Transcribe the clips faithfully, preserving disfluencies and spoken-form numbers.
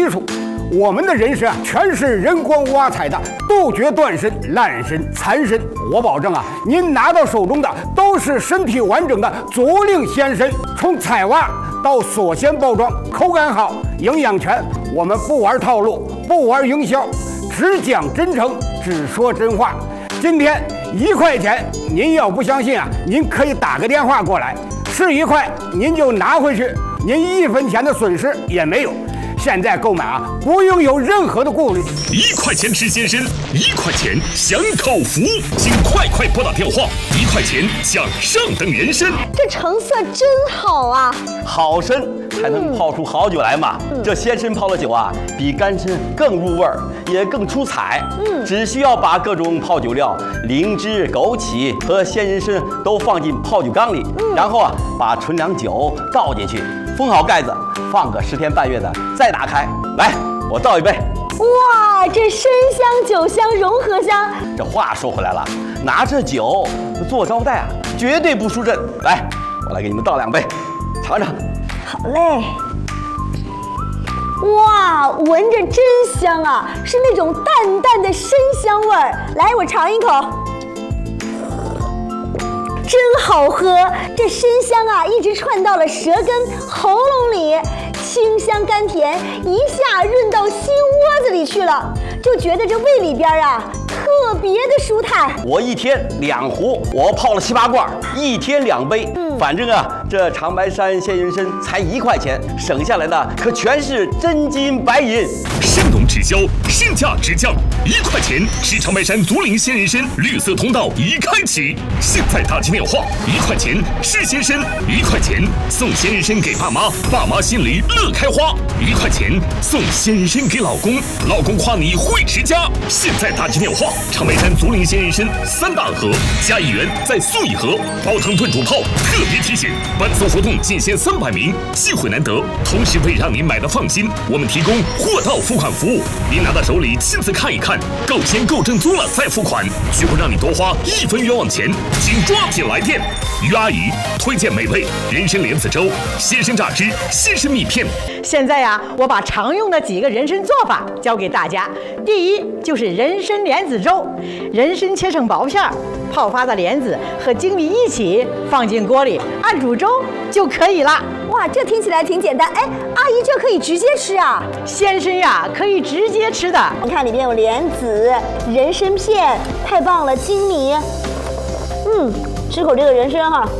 技术。我们的人参啊，全是人工挖采的，杜绝断参、烂参、残参。我保证啊，您拿到手中的都是身体完整的足令鲜参。从采挖到锁鲜包装，口感好，营养全。我们不玩套路，不玩营销，只讲真诚，只说真话。今天一块钱，您要不相信啊，您可以打个电话过来，是一块您就拿回去，您一分钱的损失也没有。现在购买啊，不用有任何的顾虑。 一块钱吃鲜参，一块钱享口福，请快快拨打电话，一块钱享上等人参。 这成色真好啊！ 好参才能泡出好酒来嘛。嗯、这鲜参泡的酒啊，比干参更入味儿，也更出彩。嗯，只需要把各种泡酒料、灵芝、枸杞和鲜人参都放进泡酒缸里，嗯、然后啊，把纯粮酒倒进去，封好盖子。放个十天半月的，再打开来，我倒一杯。 哇，这参香酒香融合香。 这话说回来了，拿这酒做招待啊，绝对不输阵。来，我来给你们倒两杯，尝尝。 好嘞。哇，闻着真香啊，是那种淡淡的参香味儿。来，我尝一口。真好喝，这参香啊，一直串到了舌根、喉咙里，清香甘甜，一下润到心窝子里去了，就觉得这胃里边啊特别的舒坦。 我一天两壶，我泡了七八罐，一天两杯。嗯，反正啊，这长白山鲜人参才一块钱，省下来的可全是真金白银。 生农直销，身价直降，一块钱是长白山竹林鲜人参绿色通道已开启。现在打起电话，一块钱吃鲜参，一块钱送鲜人参给爸妈，爸妈心里乐开花；一块钱送鲜人参给老公，老公夸你会持家。现在打起电话，长白山竹林鲜人参三大盒加一元再送一盒，煲汤炖煮泡。特别提醒，本次活动仅限三百名，机会难得，同时为让您买的放心，我们提供货到付款服务。您拿到手里亲自看一看，够签够正租了再付款，绝不让你多花一分冤枉钱，请抓紧来电。于阿姨推荐美味人参莲子粥、鲜参榨汁、鲜参蜜片。 现在呀、啊，我把常用的几个人参做法教给大家。第一就是人参莲子粥，人参切成薄片，泡发的莲子和粳米一起放进锅里，按煮粥就可以了。 哇，这听起来挺简单。哎，阿姨这可以直接吃啊？ 鲜参呀，可以直接吃的。 你看里面有莲子、人参片，太棒了，粳米。嗯，吃口这个人参哈。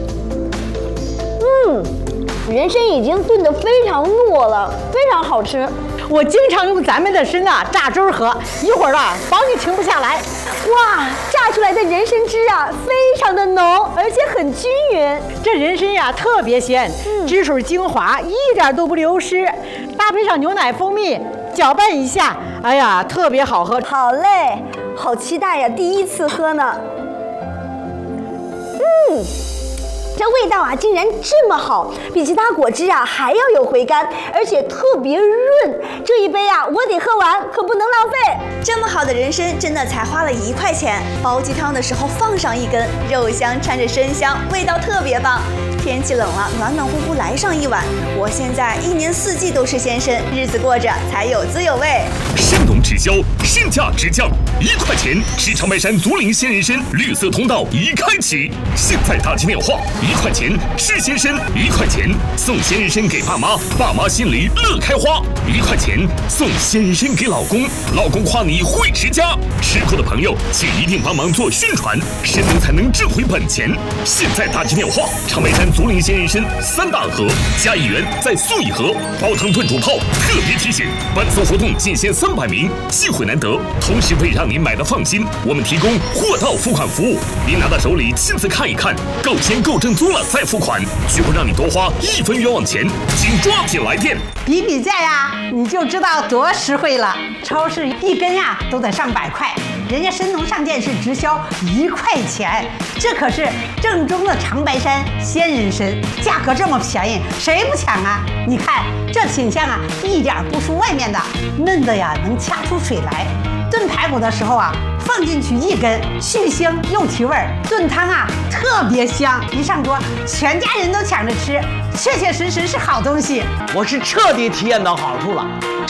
嗯，人参已经炖得非常糯了，非常好吃。 我经常用咱们的参呐榨汁喝，一会儿啊保你停不下来。 哇，榨出来的人参汁啊，非常的浓，而且很均匀。 这人参呀特别鲜，嗯、汁水精华一点都不流失，搭配上牛奶蜂蜜，搅拌一下，哎呀，特别好喝。 好嘞，好期待呀，第一次喝呢。嗯。这味道啊，竟然这么好，比其他果汁啊还要有回甘，而且特别润。这一杯啊，我得喝完，可不能浪费。 这么好的人参，真的才花了一块钱。煲鸡汤的时候放上一根，肉香掺着参香，味道特别棒。天气冷了，暖暖乎乎来上一碗。我现在一年四季都吃鲜参，日子过着才有滋有味。 生农直销，身价直降，一块钱是长白山竹林鲜人参绿色通道已开启。现在打起电话，一块钱吃鲜参，一块钱送鲜人参给爸妈，爸妈心里乐开花；一块钱送鲜人参给老公，老公夸你会持家。吃过的朋友，请一定帮忙做宣传，神农才能挣回本钱。现在打起电话，长白山竹林鲜人参三大盒加一元再送一盒，煲汤炖煮泡。特别提醒，本次活动仅限三百名，机会难得，同时为让您买的放心，我们提供货到付款服务。您拿到手里亲自看一看，够签够正租了再付款，绝不让你多花一分冤枉钱，请抓紧来电。 比比价呀，你就知道多实惠了。超市一根呀都得上百块，人家神农上店是直销一块钱，这可是正宗的长白山鲜人参，价格这么便宜，谁不抢啊？你看这品相啊，一点不输外面的，嫩的呀能掐出水来。炖排骨的时候啊，放进去一根，去腥又提味儿，炖汤啊特别香，一上桌全家人都抢着吃，确确实实是好东西。 我是彻底体验到好处了。